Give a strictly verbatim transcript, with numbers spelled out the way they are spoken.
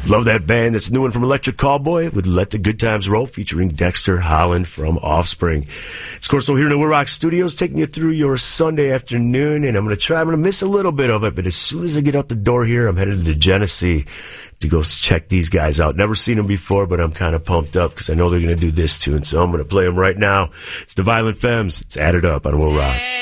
Love that band. That's a new one from Electric Callboy with Let the Good Times Roll, featuring Dexter Holland from Offspring. It's Corso here in the Will Rock Studios, taking you through your Sunday afternoon, and I'm going to try, I'm going to miss a little bit of it, but as soon as I get out the door here, I'm headed to Genesee to go check these guys out. Never seen them before, but I'm kind of pumped up because I know they're going to do this tune, so I'm going to play them right now. It's the Violent Femmes. It's Added Up on Will Rock.